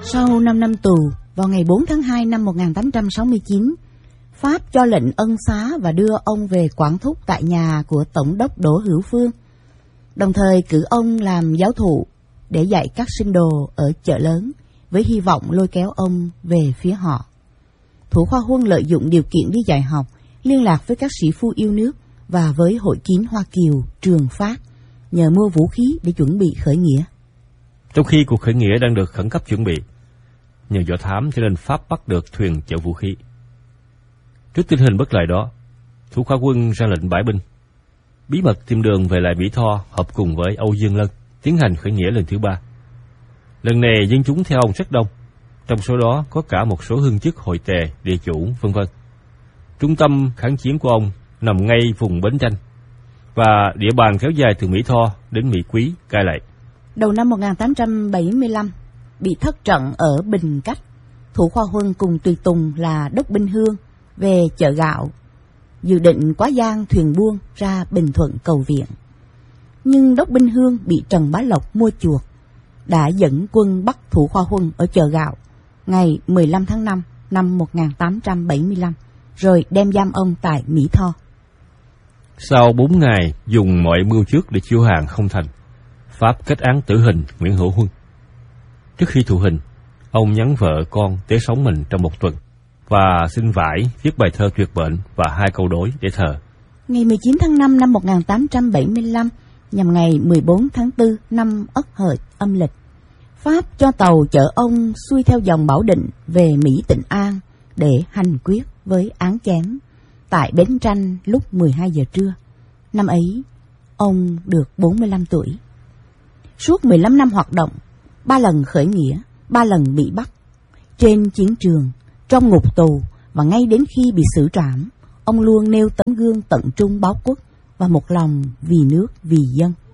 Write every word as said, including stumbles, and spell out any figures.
Sau năm năm tù, vào ngày bốn tháng hai năm một nghìn tám trăm sáu mươi chín, Pháp cho lệnh ân xá và đưa ông về quản thúc tại nhà của Tổng đốc Đỗ Hữu Phương, đồng thời cử ông làm giáo thụ để dạy các sinh đồ ở chợ lớn, với hy vọng lôi kéo ông về phía họ. Thủ Khoa Huân lợi dụng điều kiện đi dạy học, liên lạc với các sĩ phu yêu nước và với hội kiến Hoa Kiều, Trường Phát, nhờ mua vũ khí để chuẩn bị khởi nghĩa. Trong khi cuộc khởi nghĩa đang được khẩn cấp chuẩn bị, nhờ do thám cho nên Pháp bắt được thuyền chở vũ khí. Trước tình hình bất lợi đó, Thủ Khoa Quân ra lệnh bãi binh, bí mật tìm đường về lại Mỹ Tho, hợp cùng với Âu Dương Lân tiến hành khởi nghĩa lần thứ ba. Lần này dân chúng theo ông rất đông, trong số đó có cả một số hương chức hội tề, địa chủ, vân vân. Trung tâm kháng chiến của ông nằm ngay vùng Bến Tranh, và địa bàn kéo dài từ Mỹ Tho đến Mỹ Quý, Cai Lậy. Đầu năm một nghìn tám trăm bảy mươi lăm, bị thất trận ở Bình Cách, Thủ Khoa Huân cùng tùy tùng là Đốc Binh Hương về chợ gạo, dự định quá giang thuyền buôn ra Bình Thuận cầu viện. Nhưng Đốc Binh Hương bị Trần Bá Lộc mua chuộc, đã dẫn quân bắt Thủ Khoa Huân ở chợ gạo ngày mười lăm tháng năm năm một nghìn tám trăm bảy mươi lăm, rồi đem giam ông tại Mỹ Tho. Sau bốn ngày dùng mọi mưu trước để chiêu hàng không thành, Pháp kết án tử hình Nguyễn Hữu Huân. Trước khi thụ hình, ông nhắn vợ con tế sống mình trong một tuần và xin vải viết bài thơ tuyệt bệnh và hai câu đối để thờ. Ngày mười chín tháng năm năm một nghìn tám trăm bảy mươi lăm, nhằm ngày mười bốn tháng tư năm Ất Hợi âm lịch, Pháp cho tàu chở ông xuôi theo dòng Bảo Định về Mỹ Tịnh An để hành quyết với án chém tại Bến Tranh lúc mười hai giờ trưa. Năm ấy, ông được bốn mươi lăm tuổi. Suốt mười lăm năm hoạt động, ba lần khởi nghĩa, ba lần bị bắt. Trên chiến trường, trong ngục tù và ngay đến khi bị xử trảm, ông luôn nêu tấm gương tận trung báo quốc và một lòng vì nước vì dân.